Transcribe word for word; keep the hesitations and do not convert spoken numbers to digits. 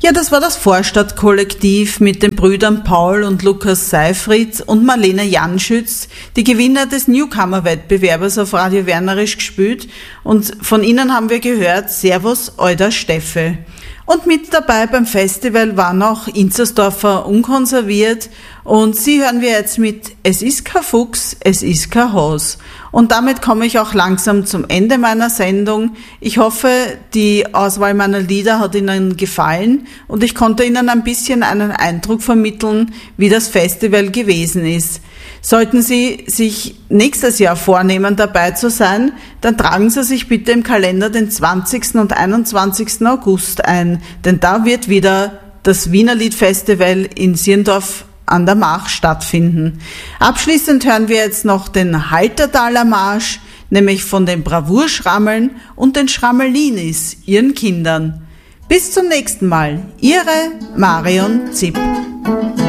Ja, das war das Vorstadtkollektiv mit den Brüdern Paul und Lukas Seifried und Marlene Janschütz, die Gewinner des Newcomer-Wettbewerbes auf Radio Wernerisch gespielt. Und von ihnen haben wir gehört, Servus, Euda Steffe. Und mit dabei beim Festival war noch Inzersdorfer Unkonserviert und sie hören wir jetzt mit Es ist kein Fuchs, es ist kein Haus. Und damit komme ich auch langsam zum Ende meiner Sendung. Ich hoffe, die Auswahl meiner Lieder hat Ihnen gefallen und ich konnte Ihnen ein bisschen einen Eindruck vermitteln, wie das Festival gewesen ist. Sollten Sie sich nächstes Jahr vornehmen, dabei zu sein, dann tragen Sie sich bitte im Kalender den zwanzigsten und einundzwanzigsten August ein, denn da wird wieder das Wiener Liedfestival in Sierndorf an der Mach stattfinden. Abschließend hören wir jetzt noch den Haltertaler Marsch, nämlich von den Bravourschrammeln und den Schrammelinis, ihren Kindern. Bis zum nächsten Mal, Ihre Marion Zipp.